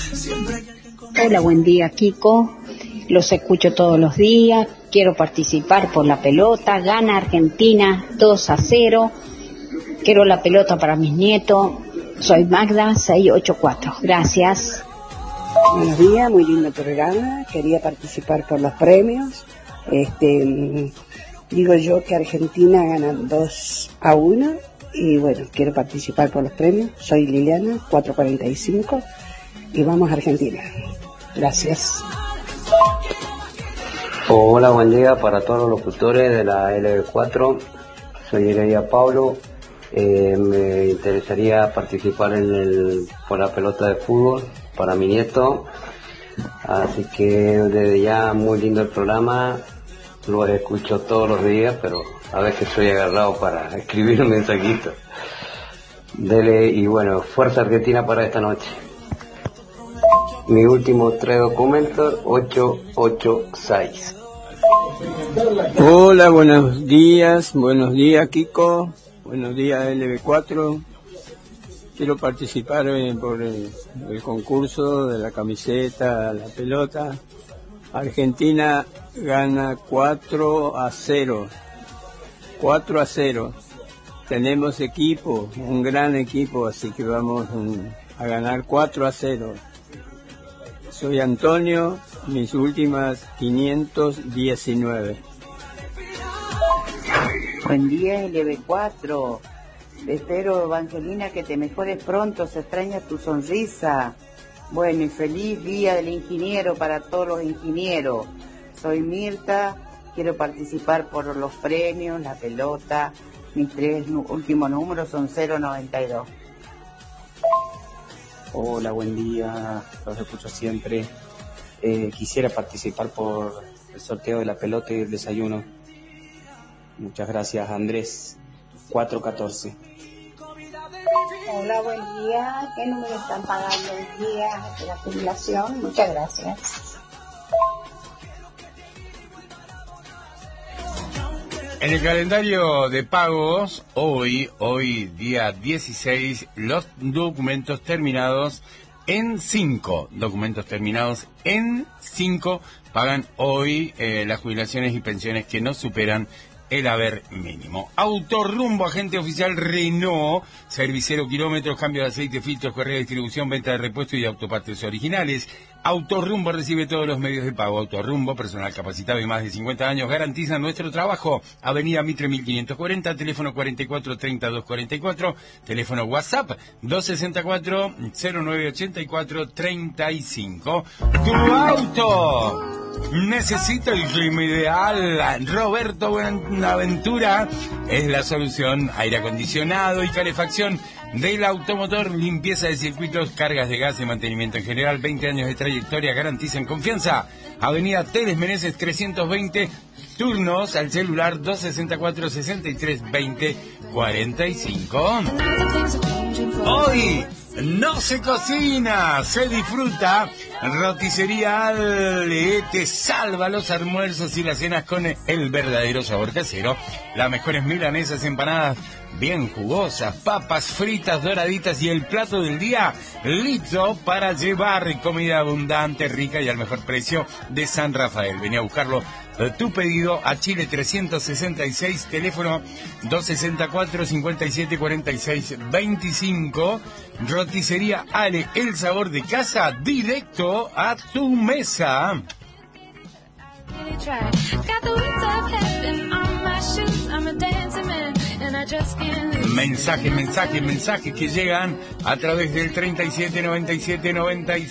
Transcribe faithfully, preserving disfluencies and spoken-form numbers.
Hola, buen día, Kiko. Los escucho todos los días. Quiero participar por la pelota. Gana Argentina dos a cero. Quiero la pelota para mis nietos. Soy Magda seiscientos ochenta y cuatro. Gracias. Buenos días, muy lindo programa. Quería participar por los premios. Este, digo yo que Argentina gana dos a uno. Y bueno, quiero participar por los premios. Soy Liliana, cuatrocientos cuarenta y cinco. Y vamos a Argentina. Gracias. Hola, buen día para todos los locutores de la L B cuatro. Soy Heredia Pablo. Eh, me interesaría participar en el por la pelota de fútbol para mi nieto. Así que desde ya muy lindo el programa. Lo escucho todos los días, pero a veces soy agarrado para escribir un mensajito. Dele, y bueno, fuerza Argentina para esta noche. Mis últimos tres documentos, ocho ocho seis. Hola, buenos días, buenos días Kiko, buenos días L B cuatro. Quiero participar eh, por el, el concurso de la camiseta, la pelota. Argentina gana cuatro a cero. cuatro a cero. Tenemos equipo, un gran equipo, así que vamos um, a ganar cuatro a cero. Soy Antonio, mis últimas quinientos diecinueve. Buen día, L B cuatro. Espero, Evangelina, que te mejores pronto, se extraña tu sonrisa. Bueno, y feliz día del ingeniero para todos los ingenieros. Soy Mirta, quiero participar por los premios, la pelota. Mis tres últimos números son cero noventa y dos. Hola, buen día, los escucho siempre. Eh, quisiera participar por el sorteo de la pelota y el desayuno. Muchas gracias, Andrés, cuatro catorce. Hola, buen día. ¿Qué número están pagando el día de la jubilación? Muchas gracias. En el calendario de pagos, hoy, hoy día dieciséis, los documentos terminados en cinco, documentos terminados en cinco, pagan hoy eh, las jubilaciones y pensiones que no superan el haber mínimo. Autorrumbo, agente oficial Renault, servicero kilómetros, cambio de aceite, filtros, correa de distribución, venta de repuestos y de autopartes originales. Autorrumbo recibe todos los medios de pago. Autorrumbo, personal capacitado y más de cincuenta años, garantizan nuestro trabajo. Avenida Mitre mil quinientos cuarenta, teléfono cuarenta y cuatro treinta y dos cuarenta y cuatro, teléfono WhatsApp dos sesenta y cuatro cero nueve ochenta y cuatro treinta y cinco. ¡Tu auto necesita el clima ideal! Roberto Buenaventura es la solución. Aire acondicionado y calefacción del automotor, limpieza de circuitos, cargas de gas y mantenimiento en general. Veinte años de trayectoria garantizan confianza. Avenida Teles Meneses trescientos veinte, turnos al celular dos sesenta y cuatro sesenta y tres veinte cuarenta y cinco. Hoy no se cocina, se disfruta. Roticería Ale te salva los almuerzos y las cenas con el verdadero sabor casero. Las mejores milanesas, empanadas bien jugosas, papas fritas doraditas y el plato del día listo para llevar. Comida abundante, rica y al mejor precio de San Rafael. Vení a buscarlo. Tu pedido a Chile trescientos sesenta y seis, teléfono dos sesenta y cuatro cincuenta y siete cuarenta y seis veinticinco. Roticería Ale, el sabor de casa directo a tu mesa. Mensajes, mensajes, mensajes que llegan a través del treinta y siete noventa y siete noventa y